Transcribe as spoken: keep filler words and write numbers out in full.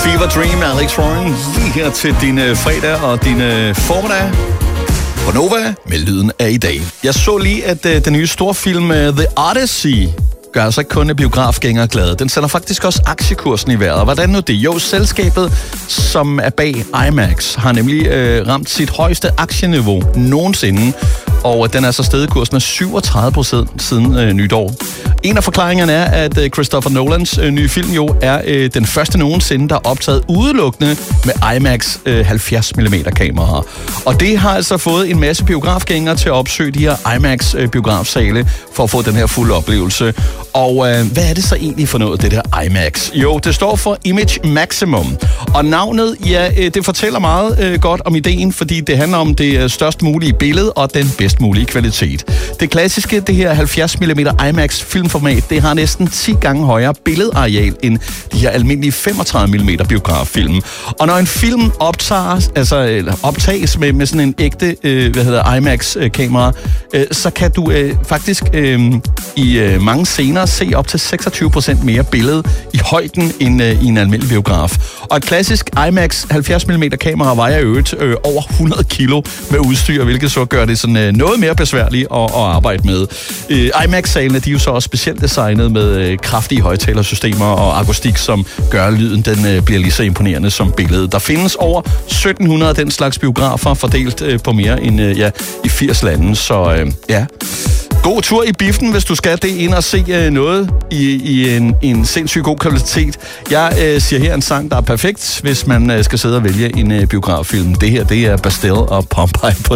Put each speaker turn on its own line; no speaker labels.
Fever Dream af Alex Warren lige her til din øh, fredag og din øh, formiddag på Nova med lyden af i dag. Jeg så lige, at øh, den nye storfilm øh, The Odyssey gør altså ikke kun biografgængere glade. Den sender faktisk også aktiekursen i vejret. Hvordan nu det? Jo, selskabet, som er bag IMAX, har nemlig øh, ramt sit højeste aktieniveau nogensinde. Og den er så steget kursen af syvogtredive procent siden øh, nytår. En af forklaringerne er, at øh, Christopher Nolans øh, nye film jo er øh, den første nogensinde, der er optaget udelukkende med IMAX øh, halvfjerds millimeter kameraer. Og det har altså fået en masse biografgængere til at opsøge de her IMAX øh, biografsale for at få den her fulde oplevelse. Og øh, hvad er det så egentlig for noget, det der IMAX? Jo, det står for Image Maximum. Og navnet, ja, øh, det fortæller meget øh, godt om ideen, fordi det handler om det størst mulige billede og den bedst mulige kvalitet. Det klassiske, det her halvfjerds millimeter IMAX filmformat, det har næsten ti gange højere billedareal end de her almindelige femogtredive millimeter biograffilm. Og når en film optages, altså, eller optages med, med sådan en ægte øh, hvad hedder, IMAX-kamera, øh, så kan du øh, faktisk øh, i øh, mange scener se op til seksogtyve procent mere billede i højden end øh, i en almindelig biograf. Og et klassisk IMAX halvfjerds millimeter kamera vejer i øvrigt øh, over hundrede kilo med udstyr, hvilket så gør det sådan øh, noget mere besværligt at, at arbejde med. Øh, IMAX-salene, de er jo så også specielt designet med øh, kraftige højttalersystemer og akustik, som gør lyden, den øh, bliver lige så imponerende som billedet. Der findes over sytten hundrede af den slags biografer fordelt øh, på mere end øh, ja, i firs lande, så øh, ja. God tur i biffen, hvis du skal det ind og se øh, noget i, i en, en sindssygt god kvalitet. Jeg øh, siger her en sang, der er perfekt, hvis man øh, skal sidde og vælge en øh, biograffilm. Det her, det er Bastille og Pompeii på